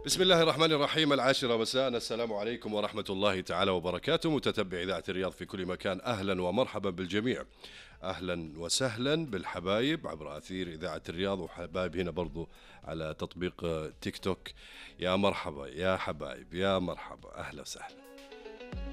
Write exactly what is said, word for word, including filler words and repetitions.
بسم الله الرحمن الرحيم. العاشرة مساء، السلام عليكم ورحمة الله تعالى وبركاته. متتبع إذاعة الرياض في كل مكان، أهلا ومرحبا بالجميع. أهلا وسهلا بالحبايب عبر أثير إذاعة الرياض، وحبايب هنا برضو على تطبيق تيك توك. يا مرحبا يا حبايب، يا مرحبا، أهلا وسهلا.